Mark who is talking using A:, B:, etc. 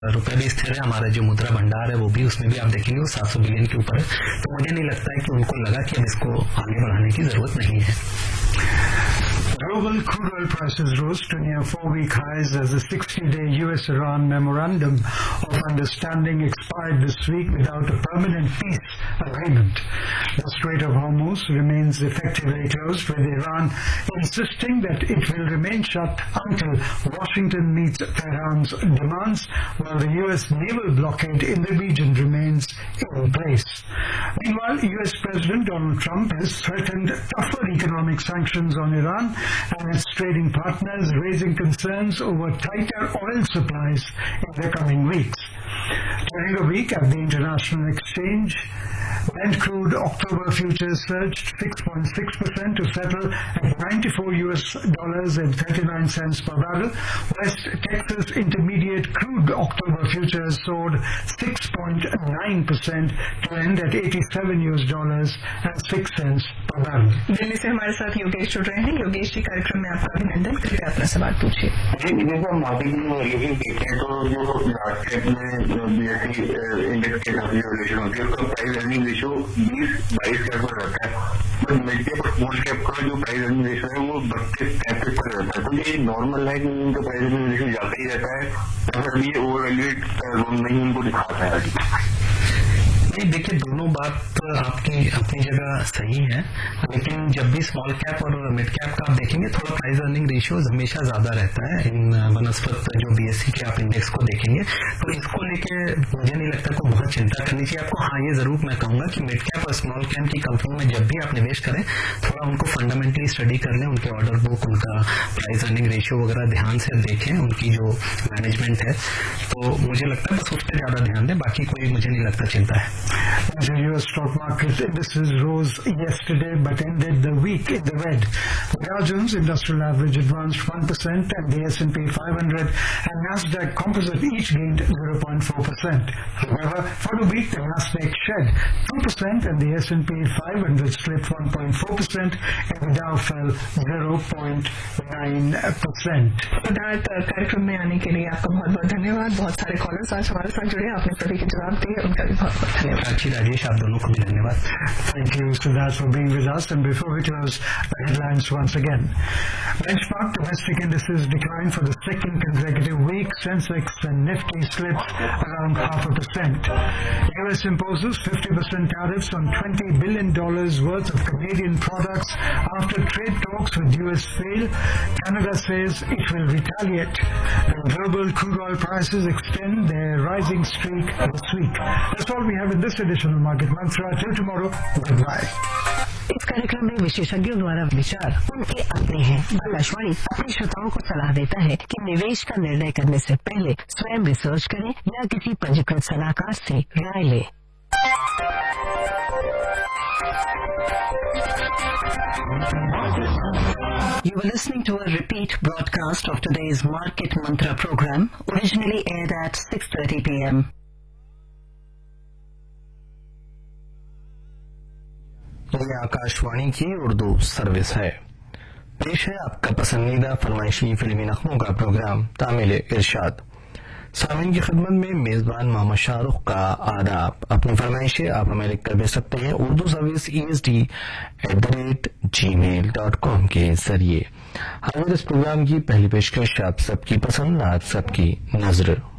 A: रुपए भी स्थिर है, हमारा जो मुद्रा भंडार है वो भी, उसमें भी आप देखेंगे वो 700 बिलियन के ऊपर है। तो मुझे नहीं लगता है कि उनको लगा कि अब इसको आगे बढ़ाने की जरूरत नहीं है।
B: Global crude oil prices rose to near 4-week highs as the 60-day US-Iran memorandum of understanding expired this week without a permanent peace agreement. The Strait of Hormuz remains effectively closed, with Iran insisting that it will remain shut until Washington meets Tehran's demands, while the US naval blockade in the region remains in place. Meanwhile, US President Donald Trump has threatened tougher economic sanctions on Iran and its trading partners, raising concerns over tighter oil supplies in the coming weeks. During the week at the International Exchange, Brent crude October futures surged 6.6% to settle at $94.39 per barrel. West Texas Intermediate crude October futures soared 6.9% to end at $87.06 per barrel.
C: Delhi से हमारे साथ योगेश जुड़ रहे हैं। योगेश जी, कार्यक्रम में आपका अभिनंदन। कृपया अपना सवाल पूछिए।
D: जी, जैसा मार्केट में वैल्यूएशन देखें तो जो मार्केट में बीएसई इंडेक्स के साथ वैल्यूएशन होती है उसका प्राइस अर्निंग रेशियो 20-22 के आसपास रहता है, बट मिड कैप और स्मॉल कैप का जो प्राइस अर्निंग रेशियो है वो 32-33 पर रहता है। तो ये नॉर्मल है कि इनका प्राइस अर्निंग रेशियो ज्यादा ही रहता है, या फिर ये ओवर वैल्यूएट नहीं इनको दिखाता है?
A: नहीं, देखिए दोनों बात आपकी अपनी जगह सही है, लेकिन जब भी स्मॉल कैप और मिड कैप का आप देखेंगे थोड़ा प्राइस अर्निंग रेशियो हमेशा ज्यादा रहता है इन वनस्पत जो बीएसई के आप इंडेक्स को देखेंगे। तो इसको लेके मुझे नहीं लगता कोई बहुत चिंता करनी चाहिए आपको। हाँ, ये जरूर मैं कहूंगा कि मिड कैप और स्मॉल कैप की कंपनी में जब भी आप निवेश करें थोड़ा उनको फंडामेंटली स्टडी कर लें, उनके ऑर्डर बुक, उनका प्राइस अर्निंग रेशियो वगैरह ध्यान से देखें, उनकी जो मैनेजमेंट है, तो मुझे लगता है बस उस पर ज्यादा ध्यान दें, बाकी कोई मुझे नहीं लगता चिंता है।
B: The US stock market indices rose yesterday but ended the week in the red. The Dow Jones Industrial Average advanced 1% and the S&P 500 and Nasdaq Composite each gained 0.4%. However, for the week the Nasdaq shed 2% and the S&P 500 slipped 1.4% and the Dow fell 0.9%.
C: Siddharth, कार्यक्रम में आने के लिए आपका बहुत बहुत धन्यवाद। बहुत सारे कॉलर्स आज हमारे साथ जुड़े, आपने सभी के जवाब दिए, उनका भी बहुत बहुत धन्यवाद।
A: राजेश, आप दोनों को भी धन्यवाद।
B: Thank you, Siddharth, for being with us. And before we close, the headlines once again. Benchmark domestic indices declined for the second consecutive week. Sensex and Nifty slipped around 0.5%. US imposes 50% tariffs on $20 billion worth of Canadian products after trade talks with US fail. Canada says it will retaliate. And global crude oil prices extend their rising streak this week. That's all we have in this edition of Market Mantra. Till tomorrow, goodbye.
E: इस कार्यक्रम में विशेषज्ञों द्वारा विचार उनके अपने हैं। आकाशवाणी अपने श्रोताओं को सलाह देता है कि निवेश का निर्णय करने से पहले स्वयं रिसर्च करें या किसी पंजीकृत सलाहकार से राय लें। You were listening to a repeat broadcast of today's Market Mantra program, originally aired at 6:30 p.m.
A: ये आकाशवाणी की उर्दू सर्विस है। पेश है आपका पसंदीदा फरमाइशी फिल्मी नगमों का प्रोग्राम तामिल इरशाद। सामीन की खिदमत में मेजबान मोहम्मद शाहरुख का आदाब। अपनी फरमाइशें आप हमें लिख कर भेज सकते हैं उर्दू सर्विस ESD@gmail.com के जरिए। हाजिर इस प्रोग्राम की पहली पेशकश आप सबकी पसंद, आप सबकी नजर।